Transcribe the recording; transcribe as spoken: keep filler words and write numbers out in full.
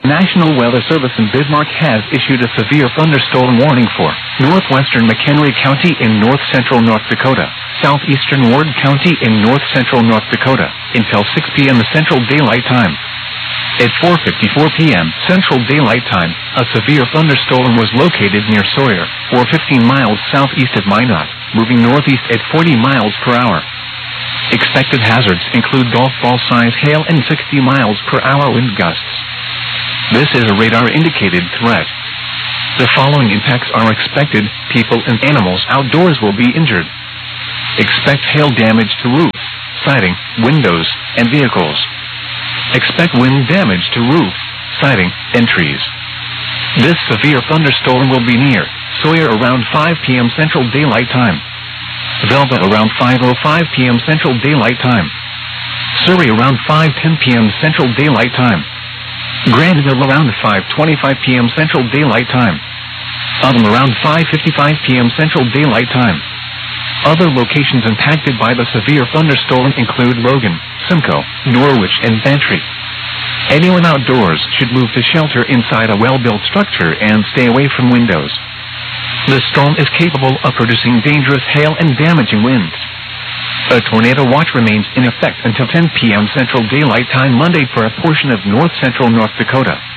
National Weather Service in Bismarck has issued a severe thunderstorm warning for northwestern McHenry County in north-central North Dakota, southeastern Ward County in north-central North Dakota, until six p m Central Daylight Time. At four fifty-four p m Central Daylight Time, a severe thunderstorm was located near Sawyer, or fifteen miles southeast of Minot, moving northeast at forty miles per hour. Expected hazards include golf ball-size hail and sixty miles per hour wind gusts. This is a radar-indicated threat. The following impacts are expected: people and animals outdoors will be injured. Expect hail damage to roofs, siding, windows, and vehicles. Expect wind damage to roof, siding, and trees. This severe thunderstorm will be near Sawyer around five p m Central Daylight Time, Velva around five oh five p m Central Daylight Time, Surrey around five ten p m Central Daylight Time, Grandville around five twenty-five p m Central Daylight Time, Upham around five fifty-five p m Central Daylight Time. Other locations impacted by the severe thunderstorm include Logan, Simcoe, Norwich, and Bantry. Anyone outdoors should move to shelter inside a well-built structure and stay away from windows. The storm is capable of producing dangerous hail and damaging winds. A tornado watch remains in effect until ten p m Central Daylight Time Monday for a portion of north-central North Dakota.